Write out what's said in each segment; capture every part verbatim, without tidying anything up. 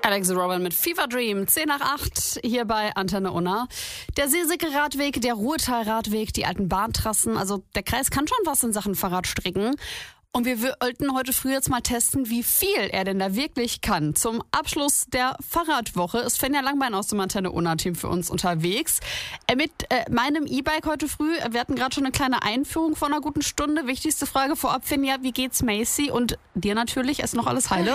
Alex Robin mit Fever Dream, zehn nach acht hier bei Antenne Unna. Der Seeseke-Radweg, der Ruhrtal-Radweg, die alten Bahntrassen, also der Kreis kann schon was in Sachen Fahrradstrecken. Und wir wollten heute früh jetzt mal testen, wie viel er denn da wirklich kann. Zum Abschluss der Fahrradwoche ist Fenja Langbein aus dem Antenne Unna-Team für uns unterwegs. Äh, mit äh, meinem E-Bike heute früh, wir hatten gerade schon eine kleine Einführung von einer guten Stunde. Wichtigste Frage vorab, Fenja, wie geht's Macy? Und dir natürlich, ist noch alles heile?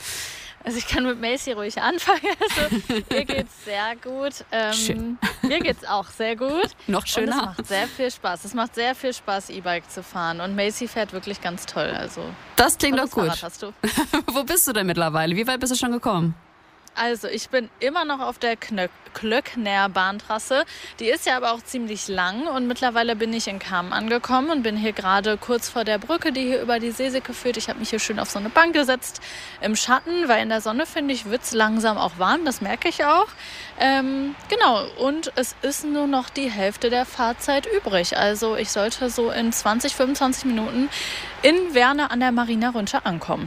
Also ich kann mit Macy ruhig anfangen. Also mir geht's sehr gut. Ähm, Schön. Mir geht's auch sehr gut. Noch schöner. Und es macht sehr viel Spaß. Es macht sehr viel Spaß, E-Bike zu fahren. Und Macy fährt wirklich ganz toll. Also das klingt doch gut. Fahrrad hast du. Wo bist du denn mittlerweile? Wie weit bist du schon gekommen? Also ich bin immer noch auf der Knö- Klöckner Bahntrasse. Die ist ja aber auch ziemlich lang und mittlerweile bin ich in Kamen angekommen und bin hier gerade kurz vor der Brücke, die hier über die Seeseke führt. Ich habe mich hier schön auf so eine Bank gesetzt im Schatten, weil in der Sonne, finde ich, wird es langsam auch warm. Das merke ich auch. Ähm, genau, und es ist nur noch die Hälfte der Fahrzeit übrig. Also ich sollte so in zwanzig, fünfundzwanzig Minuten in Werne an der Marina Rünsche ankommen.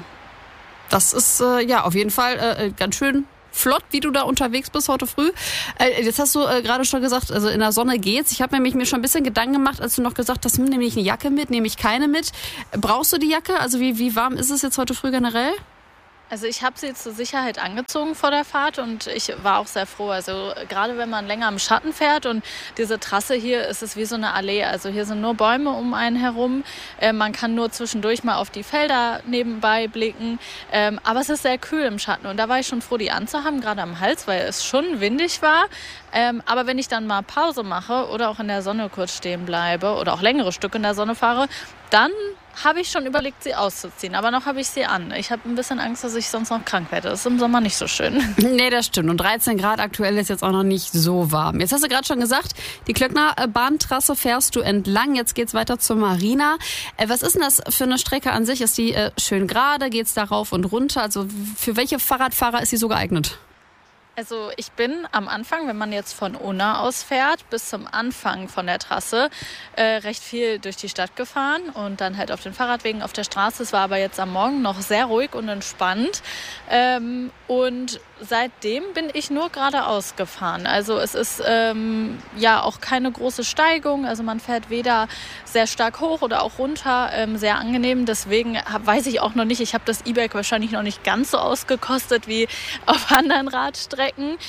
Das ist äh, ja auf jeden Fall äh, ganz schön flott, wie du da unterwegs bist heute früh. Äh, jetzt hast du äh, gerade schon gesagt, also in der Sonne geht's. Ich habe nämlich mir schon ein bisschen Gedanken gemacht, als du noch gesagt hast, hm, nehme ich eine Jacke mit, nehme ich keine mit. Brauchst du die Jacke? Also wie, wie warm ist es jetzt heute früh generell? Also ich habe sie zur Sicherheit angezogen vor der Fahrt und ich war auch sehr froh. Also gerade wenn man länger im Schatten fährt und diese Trasse hier ist es wie so eine Allee. Also hier sind nur Bäume um einen herum. Äh, man kann nur zwischendurch mal auf die Felder nebenbei blicken. Ähm, aber es ist sehr kühl im Schatten und da war ich schon froh, die anzuhaben, gerade am Hals, weil es schon windig war. Ähm, aber wenn ich dann mal Pause mache oder auch in der Sonne kurz stehen bleibe oder auch längere Stücke in der Sonne fahre, dann habe ich schon überlegt, sie auszuziehen. Aber noch habe ich sie an. Ich habe ein bisschen Angst, dass ich sonst noch krank werde. Das ist im Sommer nicht so schön. Nee, das stimmt. Und dreizehn Grad aktuell ist jetzt auch noch nicht so warm. Jetzt hast du gerade schon gesagt, die Klöckner Bahntrasse fährst du entlang. Jetzt geht's weiter zur Marina. Äh, was ist denn das für eine Strecke an sich? Ist die äh, schön gerade? Geht's da rauf und runter? Also für welche Fahrradfahrer ist sie so geeignet? Also ich bin am Anfang, wenn man jetzt von Unna aus fährt, bis zum Anfang von der Trasse äh, recht viel durch die Stadt gefahren und dann halt auf den Fahrradwegen auf der Straße. Es war aber jetzt am Morgen noch sehr ruhig und entspannt. Ähm, und seitdem bin ich nur geradeaus gefahren. Also es ist ähm, ja auch keine große Steigung. Also man fährt weder sehr stark hoch oder auch runter. Ähm, sehr angenehm. Deswegen hab, weiß ich auch noch nicht, ich habe das E-Bike wahrscheinlich noch nicht ganz so ausgekostet wie auf anderen Radstrecken.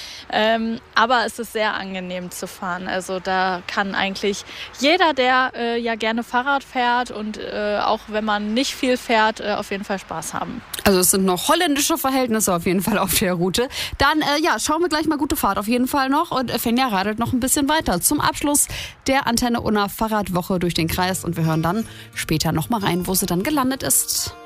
Ähm, aber es ist sehr angenehm zu fahren. Also da kann eigentlich jeder, der äh, ja gerne Fahrrad fährt und äh, auch wenn man nicht viel fährt, äh, auf jeden Fall Spaß haben. Also es sind noch holländische Verhältnisse auf jeden Fall auf der Route. Dann äh, ja, schauen wir gleich mal, gute Fahrt auf jeden Fall noch. Und Fenja radelt noch ein bisschen weiter zum Abschluss der Antenne Unna Fahrradwoche durch den Kreis. Und wir hören dann später noch mal rein, wo sie dann gelandet ist.